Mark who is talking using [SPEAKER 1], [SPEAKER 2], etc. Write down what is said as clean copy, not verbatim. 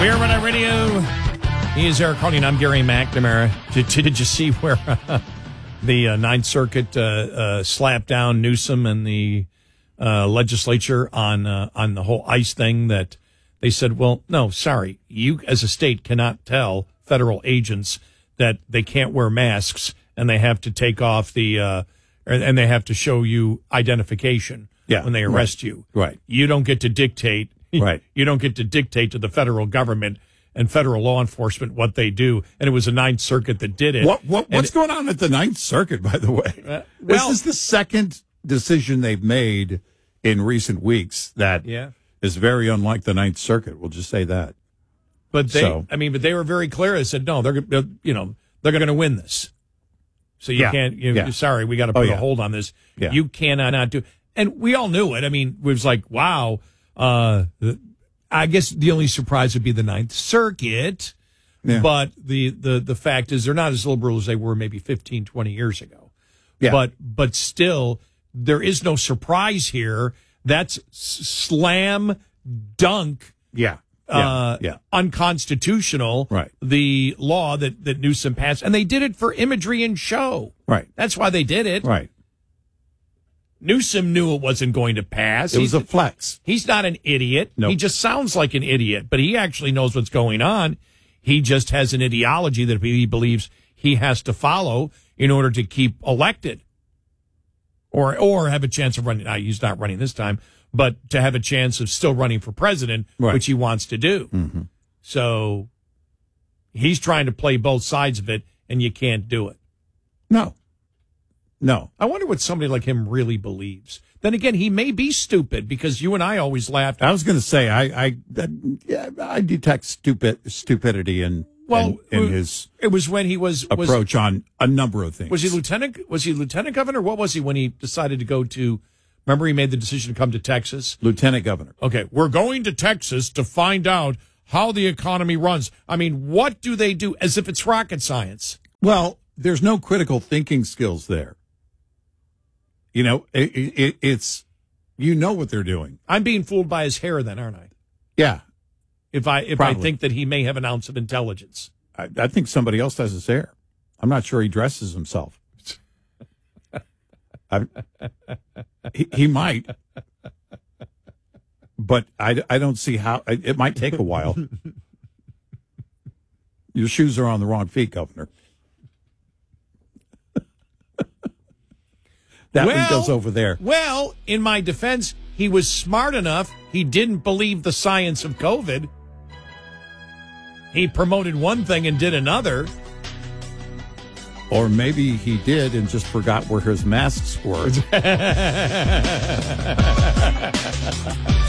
[SPEAKER 1] We're Red Radio. He is Eric Hardy, and I'm Gary McNamara. Did you see where the Ninth Circuit slapped down Newsom and the legislature on the whole ICE thing? That they said, well, no, sorry, you as a state cannot tell federal agents that they can't wear masks and they have to take off and they have to show you identification when they arrest you.
[SPEAKER 2] Right.
[SPEAKER 1] You don't get to dictate.
[SPEAKER 2] Right.
[SPEAKER 1] You don't get to dictate to the federal government and federal law enforcement what they do. And it was the Ninth Circuit that did it.
[SPEAKER 2] What's going on at the Ninth Circuit, by the way? This is the second decision they've made in recent weeks that is very unlike the Ninth Circuit. We'll just say that.
[SPEAKER 1] But they were very clear. They said, no, they're going to win this. So you can't, sorry, we got to put a hold on this. Yeah. You cannot not do. And we all knew it. I mean, it was like, wow. I guess the only surprise would be the Ninth Circuit. Yeah. But the fact is they're not as liberal as they were maybe 15, 20 years ago. Yeah. But still, there is no surprise here. That's slam dunk. Unconstitutional.
[SPEAKER 2] Right.
[SPEAKER 1] The law that Newsom passed. And they did it for imagery and show.
[SPEAKER 2] Right.
[SPEAKER 1] That's why they did it.
[SPEAKER 2] Right.
[SPEAKER 1] Newsom knew it wasn't going to pass.
[SPEAKER 2] It was a flex.
[SPEAKER 1] He's not an idiot.
[SPEAKER 2] Nope.
[SPEAKER 1] He just sounds like an idiot, but he actually knows what's going on. He just has an ideology that he believes he has to follow in order to keep elected or have a chance of running. He's not running this time, but to have a chance of still running for president, which he wants to do.
[SPEAKER 2] Mm-hmm.
[SPEAKER 1] So he's trying to play both sides of it, and you can't do it.
[SPEAKER 2] No.
[SPEAKER 1] I wonder what somebody like him really believes. Then again, he may be stupid because you and I always laughed.
[SPEAKER 2] I was going to say, I detect stupidity in his
[SPEAKER 1] it was when he was
[SPEAKER 2] approach on a number of things.
[SPEAKER 1] Was he lieutenant governor? What was he when he decided to go to? Remember, he made the decision to come to Texas.
[SPEAKER 2] Lieutenant governor.
[SPEAKER 1] Okay, we're going to Texas to find out how the economy runs. I mean, what do they do? As if it's rocket science.
[SPEAKER 2] Well, there's no critical thinking skills there. You know, it's what they're doing.
[SPEAKER 1] I'm being fooled by his hair, then, aren't I?
[SPEAKER 2] Yeah.
[SPEAKER 1] If I think that he may have an ounce of intelligence,
[SPEAKER 2] I think somebody else has his hair. I'm not sure he dresses himself. He might, but I don't see how. It might take a while. Your shoes are on the wrong feet, Governor. That one goes over there.
[SPEAKER 1] Well, in my defense, he was smart enough. He didn't believe the science of COVID. He promoted one thing and did another.
[SPEAKER 2] Or maybe he did and just forgot where his masks were.